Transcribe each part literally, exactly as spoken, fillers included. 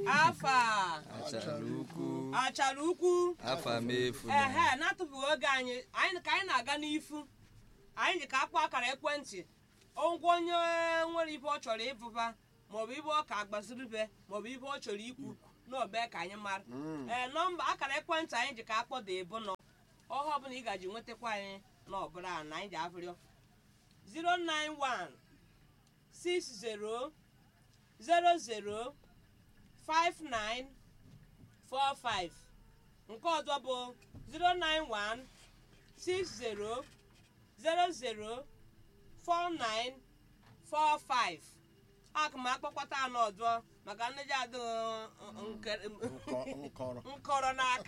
Afa. Achaluku. Achaluku. Afa mefu. Ehe, na-atụfughị oge anyị. Anyị ka anyị na-aga n'ifu. Anyị ji ka akpọ akara ekwentị. Ngwa onye nwere ibe ọ chọrọ ịbụba maọbụ ibe ọ ka agbaziribe maọbụ ibe ọ chọrọ ikwu n'obe ka anyị mara. Ee, nọmba akara ekwentị anyị ji ka akpọ dị ebu nọ. Ọhụ ọbụla ị gaji nwetakwa anyị n'ọbụla a na anyị ji abụrịọ zero nine one six zero zero zero five nine four five. Nke ọzọ bụ zero nine one six zero zero zero four nine four five. Aka m akpọkwata anọ ọzọ maka ndị ji adịghị nkọrọ n'aka.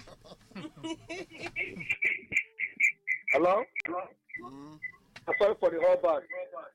Hello? Mm. Sorry for the whole back.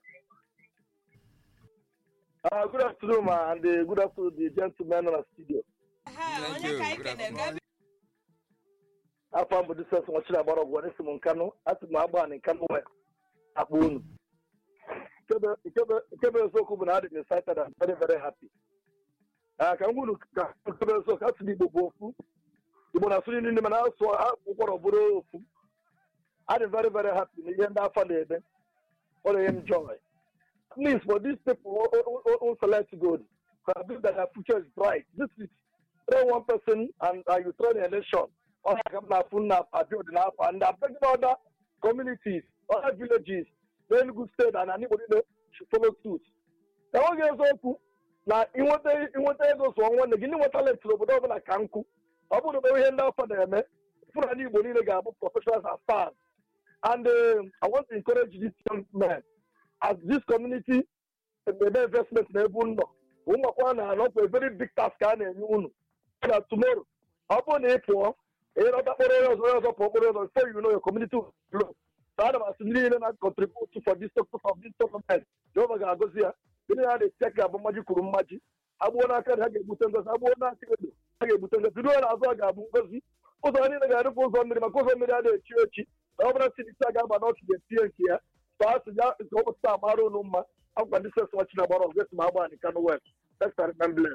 Uh, good afternoon, ma, and uh, good afternoon, the gentlemen on the studio. Thank you. Good afternoon. After I'm this person watching about what is in Kano, I took my ban in Kano. Abun. Kebe Kebe so cool, and I'm excited and very very happy. Uh, can we look Kebe so catch the bofu? You wanna see in the man also? I go to I'm very very happy. You end up for the what I enjoy. Please, for these people who, who select good, I believe that their future is bright. This is throw one person and uh, you throw the election. Or and I'm begging other communities, other villages, very good state, and anybody should follow suit. Now, what is open? Now, you want to you want to go so one the guinea water left to over like Kanku. I want to be hand out for them. For anybody, they got professionals and fans. And uh, I want to encourage these young men. As this community, the investment in Ebundo, we have a very big task in you. Tomorrow, upon April, before you know your community will grow. So I'm asking contribute for this of this government. Jova Gagozia, you know how they check up on Magic Kurumaji. I want to have a Butangas, I want to have a Butangas. You know, as I got Bugazi, also I need a guy who goes on the Makosa Media Church. I'm going to see the saga about not to get here. So it's over Samaro Numa. I'm going to say watching about this Maba and Kano West. That's a remembrance.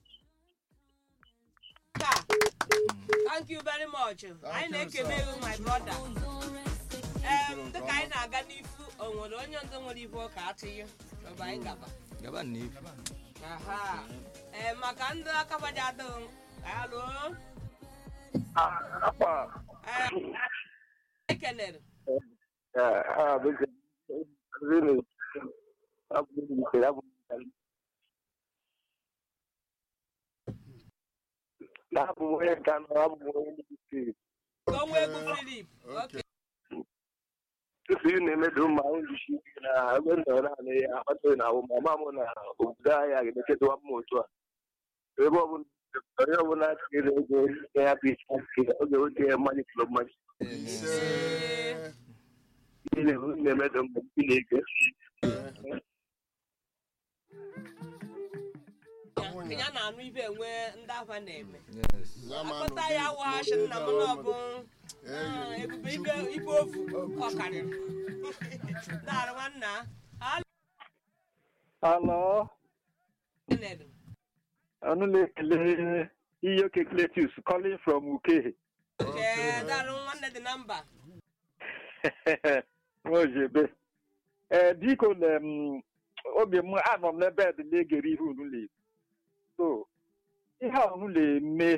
Thank you very much. I make you my brother. Um, the kind I got if on what onion don't want to work out to you. So by Gaba. Gaba Nif. Aha. And Makanda Kavajado. Hello. Ah, Papa. I can it. Yeah, really. Go away, Philip. Okay. If you name it, do my own shit. I went around there. I went now. My mom and I die. I get one more to her. The woman, the woman, I happy. Okay, money for much. You never done ya na anụ ibe enwe ndị afa na-eme akọta ya washi nna m n'ọbụ ebube ibe ibe ofu ọkarịrị dara nwanna hello anule kele iyo Cletus calling from U K. Okay, dara nwanne dị namba ojebe eh biko le obi m anọ m n'ebe dị na-egere ihe unu le so ihe a unu le me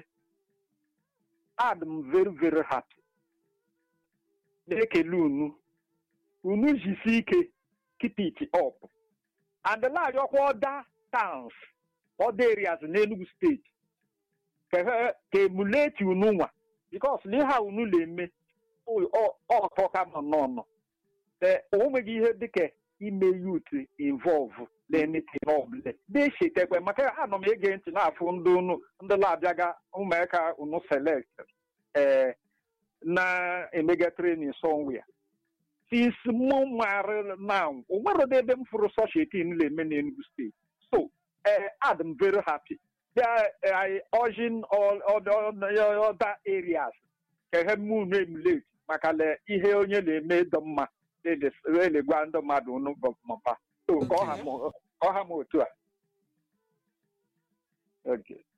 I'm very very happy na-ekele unu unu jisi ike keep it up and the large other towns other areas in Enugu state ka emulate unu nwa because ihe a unu le me ọ tọka m n'ọnụ the onweghị ihe dịka ime youth involve n'anything ọbụla na-echetekwe maka anọ m ege ntị na-afụ ndị unu ndị na-abịaga ụmụaka unu select ee na-emega training somewhere since mụ mara now o nwere ebe m fụrụ such a thing na-eme n'Enugu steeti so uh, I'm very happy there I urging all other areas ka ha mụ na-emulate maka le ihe onye na-eme dị mma ele gwa ndị mmadụ unu mpa so ka ọ ha m otu a okay